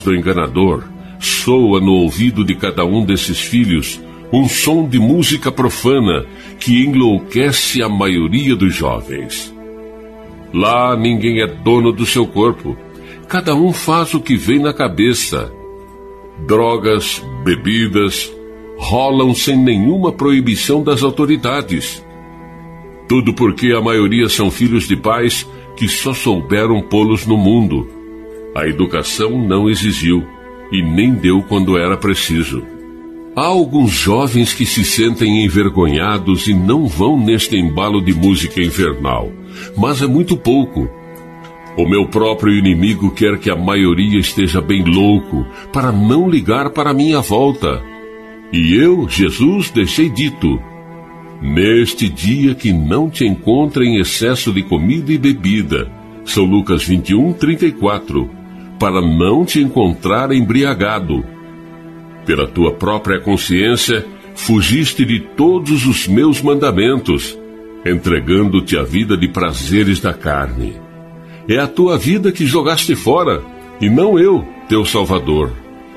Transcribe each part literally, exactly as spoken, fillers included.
do enganador, soa no ouvido de cada um desses filhos um som de música profana que enlouquece a maioria dos jovens. Lá ninguém é dono do seu corpo. Cada um faz o que vem na cabeça. Drogas, bebidas, rolam sem nenhuma proibição das autoridades. Tudo porque a maioria são filhos de pais que só souberam pô-los no mundo. A educação não exigiu e nem deu quando era preciso. Há alguns jovens que se sentem envergonhados e não vão neste embalo de música infernal, mas é muito pouco. O meu próprio inimigo quer que a maioria esteja bem louco para não ligar para a minha volta. E eu, Jesus, deixei dito: neste dia que não te encontre em excesso de comida e bebida, São Lucas vinte e um, trinta e quatro, para não te encontrar embriagado. Pela tua própria consciência, fugiste de todos os meus mandamentos, entregando-te a vida de prazeres da carne. É a tua vida que jogaste fora, e não eu, teu Salvador.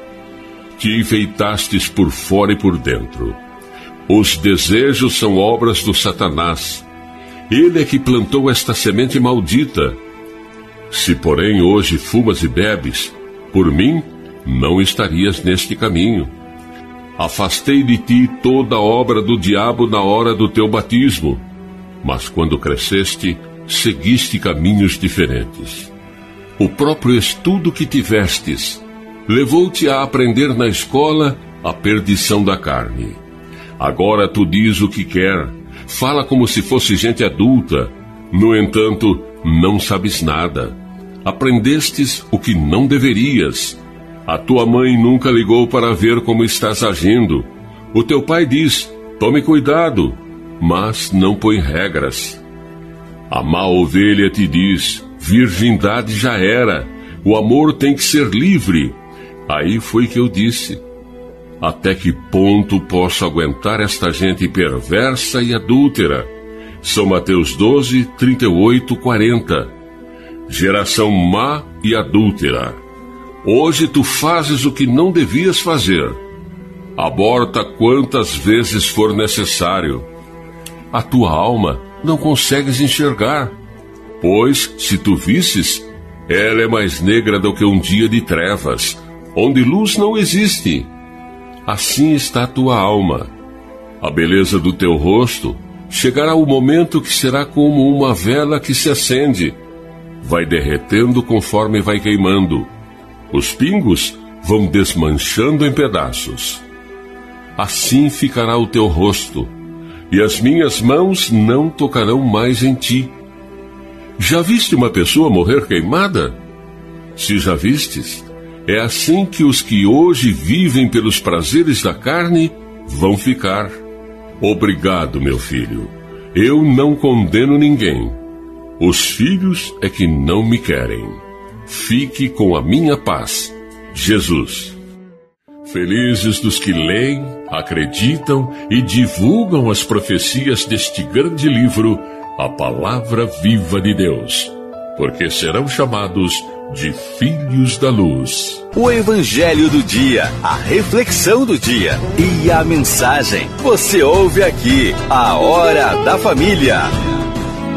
Te enfeitastes por fora e por dentro. Os desejos são obras do Satanás. Ele é que plantou esta semente maldita. Se, porém, hoje fumas e bebes, por mim, não estarias neste caminho. Afastei de ti toda a obra do diabo na hora do teu batismo, mas quando cresceste, seguiste caminhos diferentes. O próprio estudo que tivestes levou-te a aprender na escola a perdição da carne. Agora tu diz o que quer, fala como se fosse gente adulta. No entanto, não sabes nada. Aprendestes o que não deverias. A tua mãe nunca ligou para ver como estás agindo. O teu pai diz: tome cuidado, mas não põe regras. A má ovelha te diz: virgindade já era, o amor tem que ser livre. Aí foi que eu disse: até que ponto posso aguentar esta gente perversa e adúltera? São Mateus doze, trinta e oito, quarenta. Geração má e adúltera. Hoje tu fazes o que não devias fazer. Aborta quantas vezes for necessário. A tua alma não consegues enxergar, pois, se tu visses, ela é mais negra do que um dia de trevas, onde luz não existe. Assim está a tua alma. A beleza do teu rosto chegará o momento que será como uma vela que se acende. Vai derretendo conforme vai queimando. Os pingos vão desmanchando em pedaços. Assim ficará o teu rosto, e as minhas mãos não tocarão mais em ti. Já viste uma pessoa morrer queimada? Se já vistes, é assim que os que hoje vivem pelos prazeres da carne vão ficar. Obrigado, meu filho. Eu não condeno ninguém. Os filhos é que não me querem. Fique com a minha paz. Jesus. Felizes dos que leem, acreditam e divulgam as profecias deste grande livro, a Palavra Viva de Deus, porque serão chamados de filhos da luz. O Evangelho do Dia, a reflexão do dia e a mensagem. Você ouve aqui, a Hora da Família.